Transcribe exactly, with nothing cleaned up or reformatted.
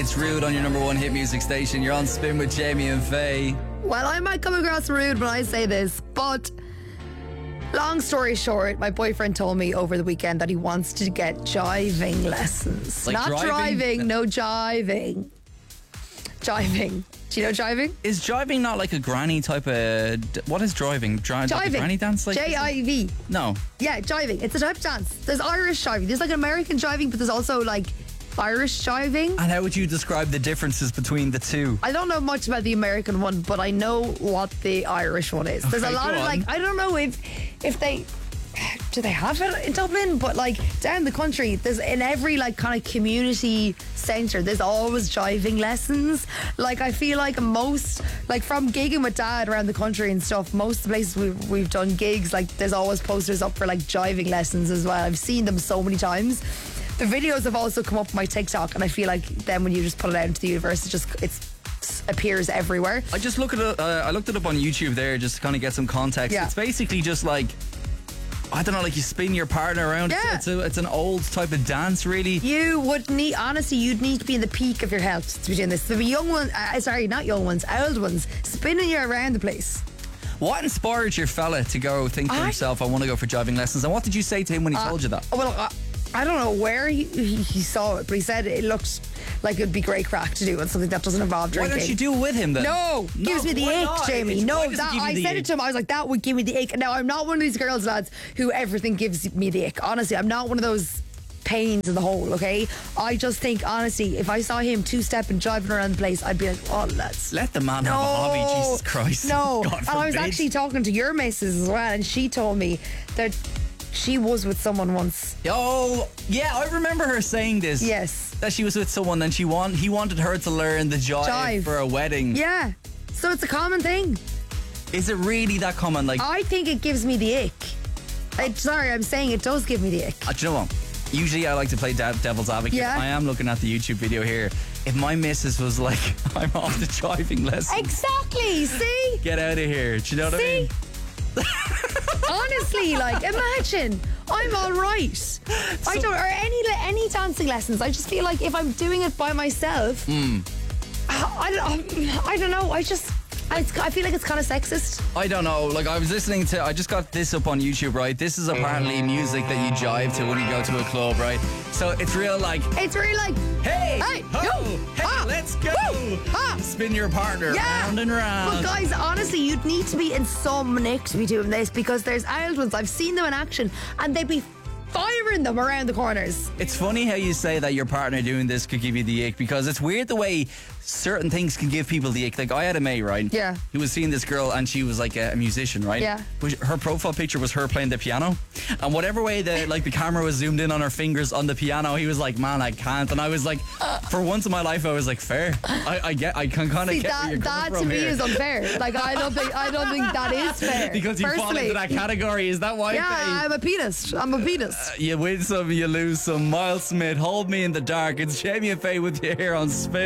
It's Rude on your number one hit music station. You're on Spin with Jamie and Faye. Well, I might come across rude when I say this, but long story short, my boyfriend told me over the weekend that he wants to get jiving lessons. Like Not driving? driving, no jiving. Jiving. Do you know jiving? Is jiving not like a granny type of... What is driving? Dri- like a Jiving. granny dance? Like J I V. No. Yeah, jiving. It's a type of dance. There's Irish jiving. There's like American jiving, but there's also like Irish jiving. And how would you describe the differences between the two? I don't know much about the American one, but I know what the Irish one is. There's Okay, a lot go of on. like, I don't know if if they do they have it in Dublin, but like down the country, there's in every like kind of community centre, there's always jiving lessons. Like I feel like most, like from gigging with Dad around the country and stuff, most of the places we've, we've done gigs, like there's always posters up for like jiving lessons as well. I've seen them so many times. The videos have also come up on my TikTok, and I feel like then when you just put it out into the universe, it just it's appears everywhere. I just look at it. Uh, I looked it up on YouTube there just to kind of get some context. Yeah. It's basically just like, I don't know, like you spin your partner around. Yeah. It's, a, it's an old type of dance, really. You would need, honestly, you'd need to be in the peak of your health to be doing this. The young ones, uh, sorry, not young ones, old ones, spinning you around the place. What inspired your fella to go think to I- himself, I want to go for jiving lessons? And what did you say to him when he Uh, told you that? Well, uh, I don't know where he, he, he saw it, but he said it looked like it'd be great crack to do and something that doesn't involve Why drinking. don't you do it with him then? No, gives me the why ick, not? Jamie. It's- No, why does it that, give you I the said ick? it to him. I was like, that would give me the ick. Now, I'm not one of these girls, lads, who everything gives me the ick. Honestly, I'm not one of those pains in the hole, okay? I just think, honestly, if I saw him two-step and driving around the place, I'd be like, oh, let's... Let the man have a hobby, Jesus Christ. No, God and I was forbid. actually talking to your missus as well, and she told me that she was with someone once. Oh, yeah, I remember her saying this. Yes. That she was with someone and she want, he wanted her to learn the jive, Jive. for a wedding. Yeah. So it's a common thing. Is it really that common? Like, I think it gives me the ick. I, sorry, I'm saying it does give me the ick. uh, do you know what? Usually I like to play de- devil's advocate. Yeah. I am looking at the YouTube video here. If my missus was like, I'm off the driving lesson, Exactly. See? get out of here. Do you know what I See? mean? Honestly, like, imagine I'm all right. I don't, or any any dancing lessons. I just feel like if I'm doing it by myself, Hmm. I, I, I don't know. I just, I, I feel like it's kind of sexist. I don't know. Like, I was listening to, I just got this up on YouTube, right? This is apparently music that you jive to when you go to a club, right? So it's real like, It's really like, hey, Hey, ho, yo, hey, ha, let's go. woo, ha. Spin your partner yeah. round and round. But guys, honestly, you'd need to be in some nick to be doing this, because there's old ones. I've seen them in action, and they'd be firing them around the corners. It's funny how you say that your partner doing this could give you the ick, because it's weird the way certain things can give people the ick. Like, I had a mate, right? Yeah. Who was seeing this girl and she was like a, a musician, right? Yeah. But her profile picture was her playing the piano, and whatever way the like the camera was zoomed in on her fingers on the piano, he was like, man, I can't. And I was like, for once in my life, I was like, fair. I, I get, I can kind of See, get where that, you're that coming to from me here. is unfair. Like, I don't think I don't think that is fair. Because you fall Personally. into that category. Is that why? Yeah, Faye? I'm a penis. I'm a penis. You win some, you lose some. Miles Smith, Hold Me in the Dark. It's Jamie and Faye with you here on Spin.